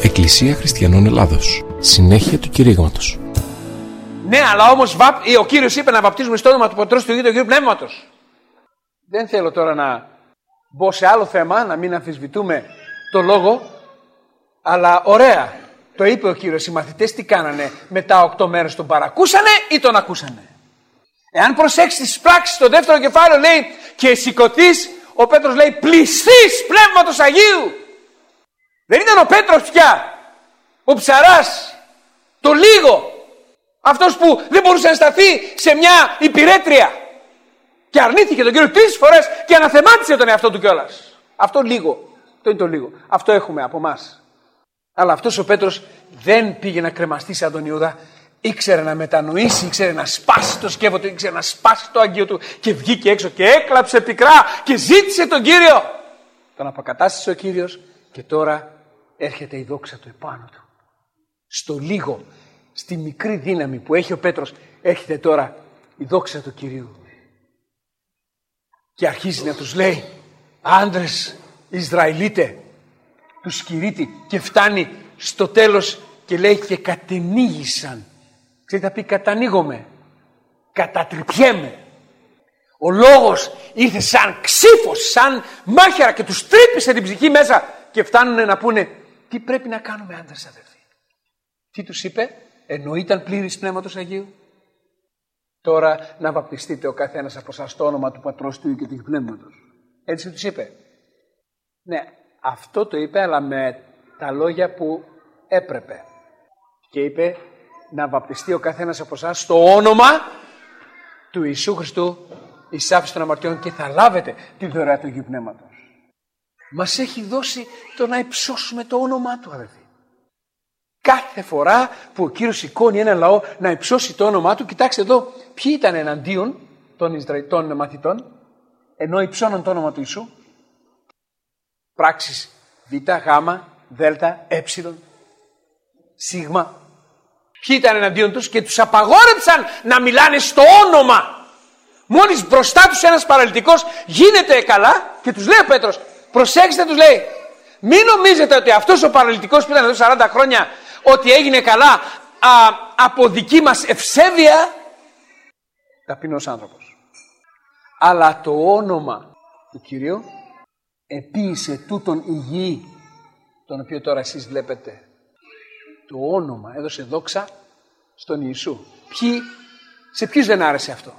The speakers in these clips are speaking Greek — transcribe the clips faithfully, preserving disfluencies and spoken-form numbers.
Εκκλησία Χριστιανών Ελλάδος. Συνέχεια του κηρύγματος. Ναι, αλλά όμως ο Κύριος είπε να βαπτίζουμε στο όνομα του Πατρός, του Υιού και του Αγίου Πνεύματος. Δεν θέλω τώρα να μπω σε άλλο θέμα, να μην αμφισβητούμε το λόγο, αλλά ωραία. Το είπε ο Κύριος, οι μαθητές τι κάνανε μετά οκτώ μέρες, τον παρακούσανε ή τον ακούσανε? Εάν προσέξεις τις πράξεις στο δεύτερο κεφάλαιο λέει και σηκωθείς, ο Πέτρος λέει πληστείς Πνεύματος Αγίου. Δεν ήταν ο Πέτρος πια, ο ψαράς, το λίγο, αυτός που δεν μπορούσε να σταθεί σε μια υπηρέτρια και αρνήθηκε τον Κύριο τρεις φορές και αναθεμάτισε τον εαυτό του κιόλας. Αυτό λίγο, αυτό είναι το λίγο, αυτό έχουμε από εμάς. Αλλά αυτός ο Πέτρος δεν πήγε να κρεμαστεί σαν τον Ιούδα. Ήξερε να μετανοήσει, ήξερε να σπάσει το σκεύο του, ήξερε να σπάσει το αγγείο του και βγήκε έξω και έκλαψε πικρά και ζήτησε τον Κύριο. Τον αποκατάστησε ο Κύριος και τώρα έρχεται η δόξα του επάνω του. Στο λίγο, στη μικρή δύναμη που έχει ο Πέτρος, έρχεται τώρα η δόξα του Κυρίου. Και αρχίζει να τους λέει, άντρες Ισραηλίτε, τους κηρύττει και φτάνει στο τέλος και λέει και κατενίγησαν. Ξέρετε θα πει κατανοίγομαι, κατατριπιέμαι. Ο λόγος ήρθε σαν ξύφος, σαν μάχαιρα και τους τρύπησε την ψυχή μέσα και φτάνουν να πούνε τι πρέπει να κάνουμε άντρες αδερφοί. Τι τους είπε? Ενώ ήταν πλήρης Πνεύματος Αγίου. Τώρα να βαπτιστείτε ο καθένας από εσάς στο όνομα του Πατρός, του Υιού και του Πνεύματος. Έτσι τους είπε. Ναι, αυτό το είπε αλλά με τα λόγια που έπρεπε. Και είπε να βαπτιστεί ο καθένας από εσάς στο όνομα του Ιησού Χριστού εις άφεση των αμαρτιών και θα λάβετε τη δωρεά του Αγίου Πνεύματος. Μας έχει δώσει το να υψώσουμε το όνομά του αδελφοί. Κάθε φορά που ο Κύριος σηκώνει ένα λαό να υψώσει το όνομά του, κοιτάξτε εδώ ποιοι ήταν εναντίον των, Ισραη... των μαθητών ενώ υψώναν το όνομα του Ιησού. Πράξεις Β, Γ, Δ, Ε, Σίγμα. Ποιοι ήταν εναντίον τους και τους απαγόρεψαν να μιλάνε στο όνομα. Μόλις μπροστά τους ένας παραλυτικός γίνεται καλά και τους λέει ο Πέτρος, προσέξτε τους λέει, μην νομίζετε ότι αυτός ο παραλυτικός που ήταν εδώ σαράντα χρόνια ότι έγινε καλά α, από δική μας ευσέβεια. Ταπεινός άνθρωπος. Αλλά το όνομα του Κυρίου επίησε τούτον υγιή, τον οποίο τώρα εσείς βλέπετε. Το όνομα έδωσε δόξα στον Ιησού. Ποιοι, σε ποιους δεν άρεσε αυτό?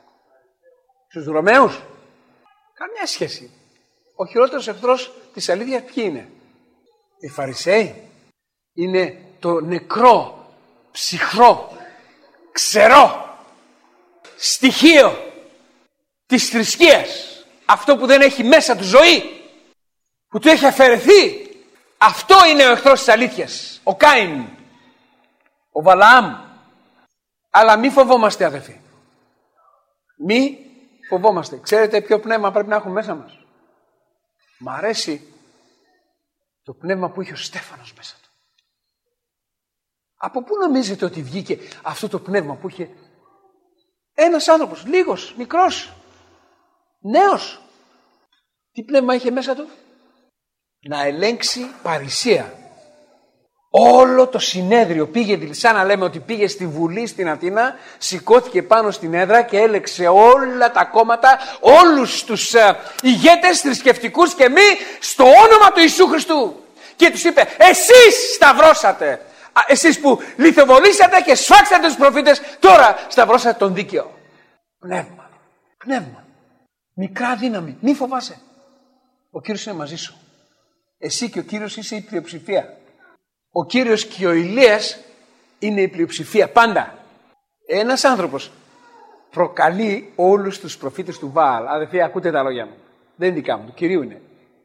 Στους Ρωμαίους? Καμιά σχέση. Ο χειρότερος εχθρός της αλήθειας ποιοι είναι? Οι Φαρισαίοι. Είναι το νεκρό, ψυχρό, ξερό στοιχείο της θρησκείας. Αυτό που δεν έχει μέσα του ζωή, που του έχει αφαιρεθεί. Αυτό είναι ο εχθρός της αλήθειας. Ο Κάιν, ο Βαλαάμ. Αλλά μη φοβόμαστε αδελφοί. Μη φοβόμαστε. Ξέρετε ποιο πνεύμα πρέπει να έχουμε μέσα μας? Μ' αρέσει το πνεύμα που είχε ο Στέφανος μέσα του. Από πού νομίζετε ότι βγήκε αυτό το πνεύμα που είχε ένας άνθρωπος, λίγος, μικρός, νέος? Τι πνεύμα είχε μέσα του? Να ελέγξει παρησία. Όλο το συνέδριο πήγε, σαν να λέμε ότι πήγε στη Βουλή στην Αθήνα, σηκώθηκε πάνω στην έδρα και έλεξε όλα τα κόμματα, όλους τους uh, ηγέτες θρησκευτικούς και μη στο όνομα του Ιησού Χριστού. Και τους είπε, εσείς σταυρώσατε, εσείς που λιθοβολήσατε και σφάξατε τους προφήτες, τώρα σταυρώσατε τον δίκαιο. Πνεύμα, πνεύμα, μικρά δύναμη, μη φοβάσαι. Ο Κύριος είναι μαζί σου. Εσύ και ο Κύριος είσαι η πλειοψηφία. Ο Κύριος και ο Ηλίας είναι η πλειοψηφία πάντα. Ένας άνθρωπος προκαλεί όλους τους προφήτες του Βαάλ. Αδελφοί, ακούτε τα λόγια μου. Δεν είναι δικά μου, του Κυρίου είναι.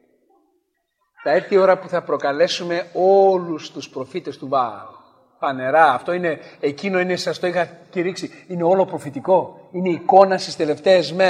Θα έρθει η ώρα που θα προκαλέσουμε όλους τους προφήτες του Βαάλ. Φανερά, αυτό είναι, εκείνο είναι, σας το είχα κηρύξει, είναι όλο προφητικό. Είναι εικόνα στις τελευταίες μέρες.